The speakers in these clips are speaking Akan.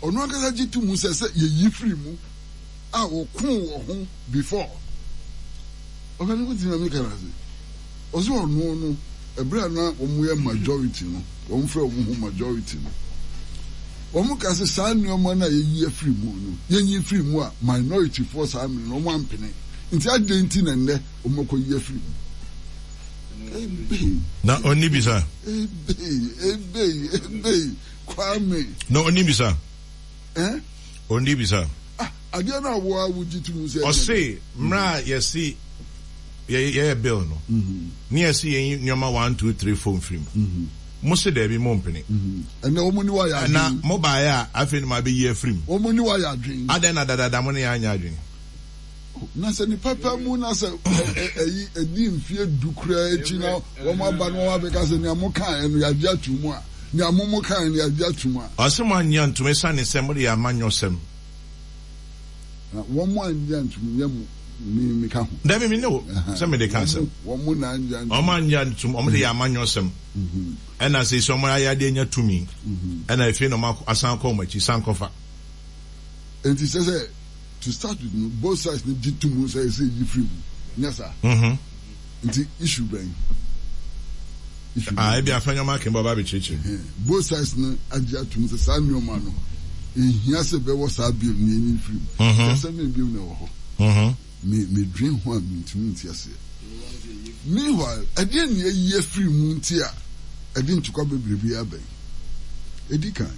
Ono akasa jitu mu se ye yi free mu a wo kun wo ho before okani ko tina me kana se ozo ono no ebra na omu ye majority no omu fra omu ho majority no omu ka se sa nneoma na ye yi free mu no ye yi free mu a minority force am no mo ampene nti adenti na nne omu ko yi free mu na oni bisa Kwame no oni bisa Ondi bisa. Adia na wo awujitu mu se. O say, mra yesi ye bill no. Ni yesi ye nyoma 1 2 3 4 film. Mo se there be mo mpene. And na omo ni wa ya. Na mo ba ya afeni ma be ye film. Omo ni wa ya adwen. Aden na dada mo ne ya anya adwen. Na se ni papa mu na se eyi edi mfie dukura echi na wo ma ba no wa be ka se ni amoka enu ya dia tu mu a. Ni amomo kan ni adia tuma asema anya ntume sane sem de amanyosem na wo mo anya ntume yam mi ka ho da me no sem de cancel wo mo na anya o ma anya ntume o mo de amanyosem ena se so mo ya de anya tumi ena efe no ma asan ko machi san kofa enti se to start with both sides ni ditumu say you free nyasa enti issue brain I be afanya ma ken baba be cheche. Both sides na agia tum se sa nyoma no. Ehia se be wo sa bi ni ni free. Se me bi na wo ho. Me dream ho am ntimi ase. Meanwhile, ade ni ye free mu nti a ade ntukwa bebrebe abai. Edi kan.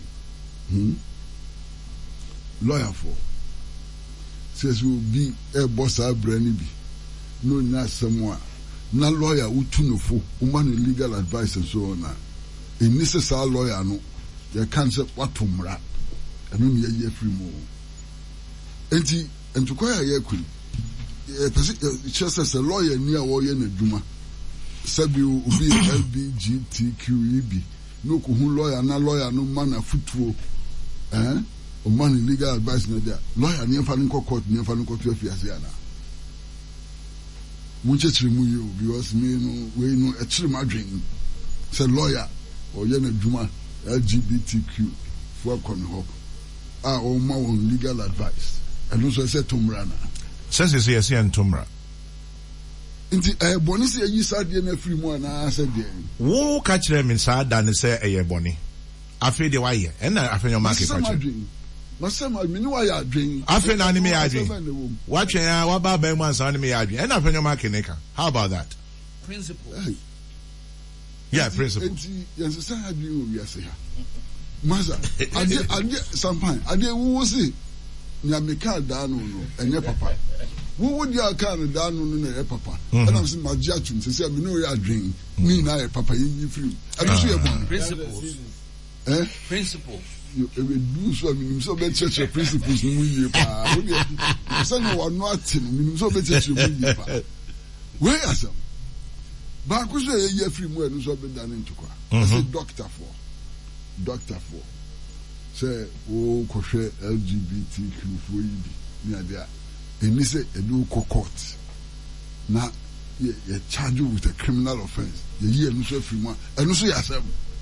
Lawyer for says will be a boss abrani bi. No na someone na lawyer utunofo woman legal advice and so on na necessary lawyer no you can say watomra eno ne ye free mo enti entukoya ye kuni just a lawyer ni a wo ye na dwuma sabi obi LGBTQEB no ko hu lawyer no man afutuo o man legal advice na there lawyer ni fa ni court ni fa ni court afiase ana munchechiri mu you because me no we no echiri madwen say lawyer or ye na dwuma LGBTQ for come hop o ma won legal advice and also say tomra na says yes and tomra nti boni say yi sade na free mu na say de wo ka kire me sa da ne say boni afi de waye and na afi your market ka kire Masema mini wa ya adwen afi na ni me ya adwen wa twen ya wa ba ba mu ansa ni me ya adwen and afi your market neka how about that principles yeah principle enti yes say adwen o wi ase ha maza ade sampan ade wo se nya meka da no enye papa wo di aka no da no na e papa and am say magia tum say me no ya adwen me na e papa yi free ade so ye bon principles principles you do so minimum so be church principles mu ye pa wo dey say no wa no atin minimum so be church mu ye pa we asam ba ko so ye free mu enu so be dan ntukwa say doctor for say o ko hwe LGBTQ for yi ni ade a eni say edu ko court na ye charge you with a criminal offense ye enu so free mu enu so ya asam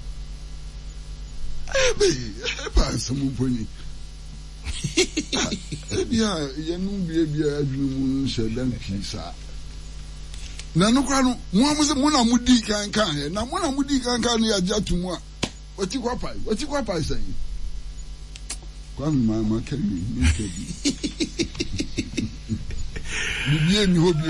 Eba samu poni. Ebia yenu bia adwumu shedan pisa. Na nokra no mo amuse mo na mudi kan he na mo na mudi kan no ya jatumu a. Wati kwa pai sai. Kwa mama kari ni kebi. Bibi ni hobi.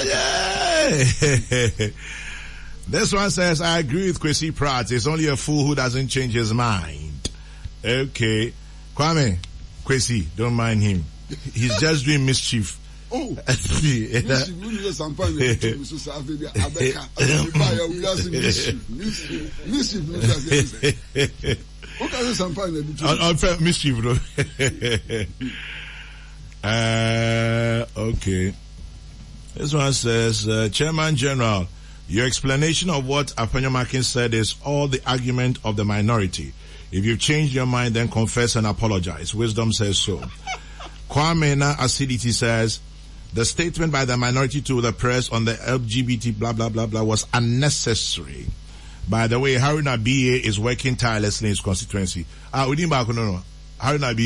This one says, I agree with Kwesi Pratt. It's only a fool who doesn't change his mind. Okay. Kwame, Kwesi, don't mind him. He's just doing mischief. Oh. Mischief, bro. Okay. This one says, Chairman General, your explanation of what Afenyomakin said is all the argument of the minority. If you've changed your mind, then confess and apologize. Wisdom says so. Kwame Na Acidity says, the statement by the minority to the press on the LGBT blah, blah, blah, blah was unnecessary. By the way, Haruna BA is working tirelessly in his constituency. Haruna BA